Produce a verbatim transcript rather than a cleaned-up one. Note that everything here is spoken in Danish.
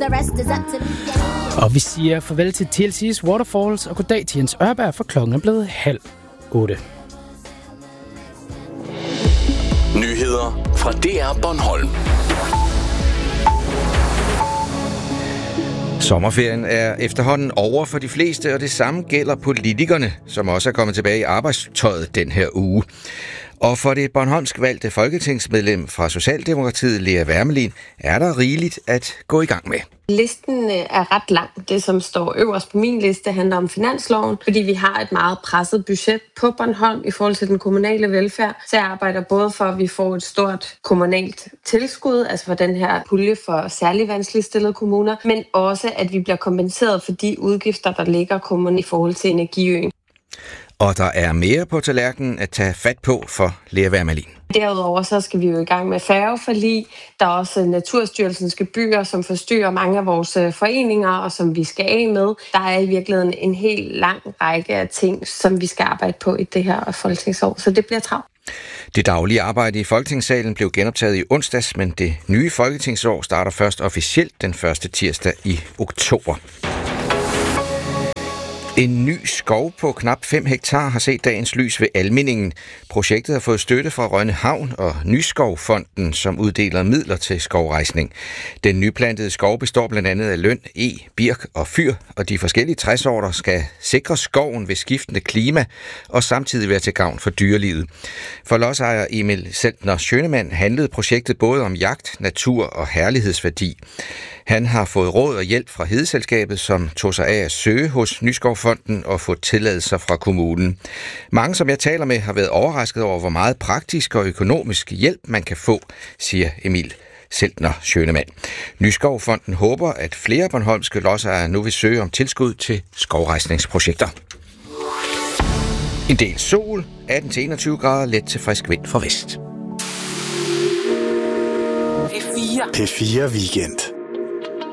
Og vi siger farvel til T L C's Waterfalls og goddag til Jens Ørberg, for klokken er blevet halv otte. Nyheder fra D R Bornholm. Sommerferien er efterhånden over for de fleste, og det samme gælder politikerne, som også er kommet tilbage i arbejdstøjet den her uge. Og for det bornholmsk valgte folketingsmedlem fra Socialdemokratiet, Lea Wermelin, er der rigeligt at gå i gang med. Listen er ret lang. Det, som står øverst på min liste, handler om finansloven, fordi vi har et meget presset budget på Bornholm i forhold til den kommunale velfærd. Så jeg arbejder både for, at vi får et stort kommunalt tilskud, altså for den her pulje for særligt vanskeligt stillede kommuner, men også, at vi bliver kompenseret for de udgifter, der ligger kommunen i forhold til energiøen. Og der er mere på tallerkenen at tage fat på for Lea Wermelin. Derudover så skal vi jo i gang med færgeforlig. Der er også Naturstyrelsens gebyrer, som forstyrrer mange af vores foreninger, og som vi skal af med. Der er i virkeligheden en helt lang række af ting, som vi skal arbejde på i det her folketingsår, så det bliver travlt. Det daglige arbejde i Folketingssalen blev genoptaget i onsdags, men det nye folketingsår starter først officielt den første tirsdag i oktober. En ny skov på knap fem hektar har set dagens lys ved Almindingen. Projektet har fået støtte fra Rønne Havn og Nyskovfonden, som uddeler midler til skovrejsning. Den nyplantede skov består blandt andet af løn, eg, birk og fyr, og de forskellige træsorter skal sikre skoven ved skiftende klima og samtidig være til gavn for dyrelivet. For lodsejer Emil Seltner Schønemann handlede projektet både om jagt, natur og herlighedsværdi. Han har fået råd og hjælp fra Hedeselskabet, som tog sig af at søge hos Nyskovfonden og få tilladelser fra kommunen. Mange, som jeg taler med, har været overrasket over, hvor meget praktisk og økonomisk hjælp man kan få, siger Emil Seltner Schønemann. Nyskovfonden håber, at flere bornholmske lodsejere nu vil søge om tilskud til skovrejsningsprojekter. En del sol, atten til enogtyve grader, let til frisk vind fra vest. P fire. P fire Weekend.